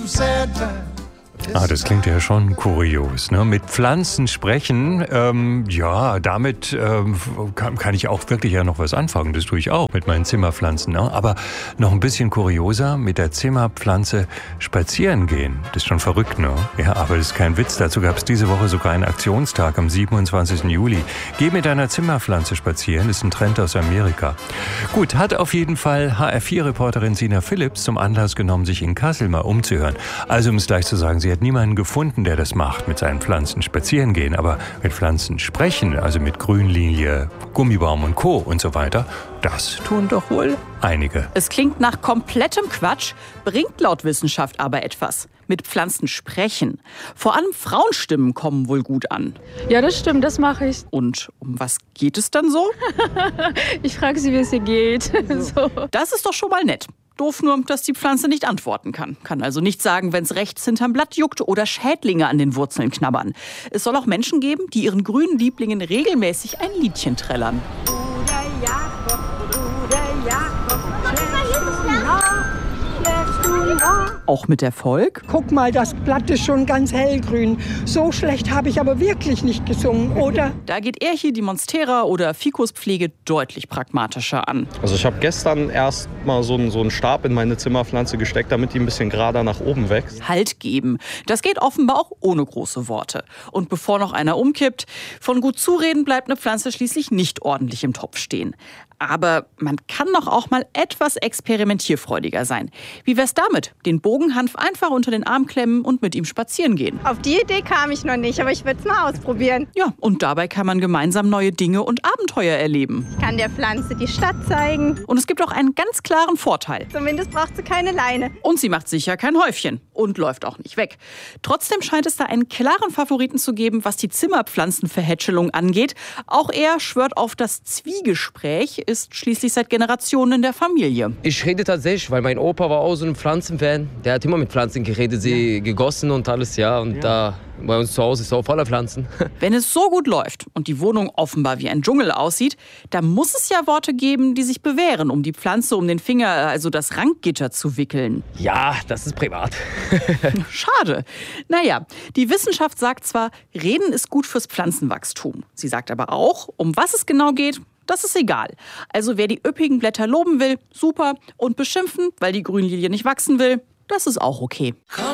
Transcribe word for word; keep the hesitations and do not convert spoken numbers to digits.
Ah, das klingt ja schon kurios, ne? Mit Pflanzen sprechen, ähm, ja, damit ähm, kann, kann ich auch wirklich ja noch was anfangen. Das tue ich auch mit meinen Zimmerpflanzen, ne? Aber noch ein bisschen kurioser, mit der Zimmerpflanze spazieren gehen. Das ist schon verrückt, ne? Ja, aber das ist kein Witz. Dazu gab es diese Woche sogar einen Aktionstag am siebenundzwanzigsten Juli. Geh mit deiner Zimmerpflanze spazieren, das ist ein Trend aus Amerika. Gut, hat auf jeden Fall H R vier Reporterin Sina Philipps zum Anlass genommen, sich in Kassel mal umzuhören. Also, um es gleich zu sagen, sie hat niemanden gefunden, der das macht, mit seinen Pflanzen spazieren gehen, aber mit Pflanzen sprechen, also mit Grünlinie, Gummibaum und Co. und so weiter, das tun doch wohl einige. Es klingt nach komplettem Quatsch, bringt laut Wissenschaft aber etwas. Mit Pflanzen sprechen. Vor allem Frauenstimmen kommen wohl gut an. Ja, das stimmt, das mache ich. Und um was geht es dann so? Ich frage sie, wie es ihr geht. So. Das ist doch schon mal nett. Doof nur, dass die Pflanze nicht antworten kann. Kann also nicht sagen, wenn es rechts hinterm Blatt juckt oder Schädlinge an den Wurzeln knabbern. Es soll auch Menschen geben, die ihren grünen Lieblingen regelmäßig ein Liedchen trällern. Bruder Jakob, Bruder Jakob, schläfst du noch, schläfst du noch? Auch mit Erfolg? Guck mal, das Blatt ist schon ganz hellgrün. So schlecht habe ich aber wirklich nicht gesungen, oder? Da geht Erchi die Monstera oder Ficus-Pflege deutlich pragmatischer an. Also ich habe gestern erst mal so einen, so einen Stab in meine Zimmerpflanze gesteckt, damit die ein bisschen gerader nach oben wächst. Halt geben. Das geht offenbar auch ohne große Worte. Und bevor noch einer umkippt, von gut zureden bleibt eine Pflanze schließlich nicht ordentlich im Topf stehen. Aber man kann doch auch mal etwas experimentierfreudiger sein. Wie wär's damit? Den Bogenhanf einfach unter den Arm klemmen und mit ihm spazieren gehen. Auf die Idee kam ich noch nicht, aber ich würde es mal ausprobieren. Ja, und dabei kann man gemeinsam neue Dinge und Abenteuer erleben. Ich kann der Pflanze die Stadt zeigen. Und es gibt auch einen ganz klaren Vorteil. Zumindest braucht sie keine Leine. Und sie macht sicher kein Häufchen und läuft auch nicht weg. Trotzdem scheint es da einen klaren Favoriten zu geben, was die Zimmerpflanzenverhätschelung angeht. Auch er schwört auf das Zwiegespräch, ist schließlich seit Generationen in der Familie. Ich rede tatsächlich, weil mein Opa war auch so ein Pflanzenfan. Der hat immer mit Pflanzen geredet, sie ja. gegossen und alles, ja. Und ja. da bei uns zu Hause ist es auch voller Pflanzen. Wenn es so gut läuft und die Wohnung offenbar wie ein Dschungel aussieht, dann muss es ja Worte geben, die sich bewähren, um die Pflanze um den Finger, also das Rankgitter, zu wickeln. Ja, das ist privat. Schade. Naja, die Wissenschaft sagt zwar, Reden ist gut fürs Pflanzenwachstum. Sie sagt aber auch, um was es genau geht, das ist egal. Also wer die üppigen Blätter loben will, super. Und beschimpfen, weil die Grünlilie nicht wachsen will, das ist auch okay. Komm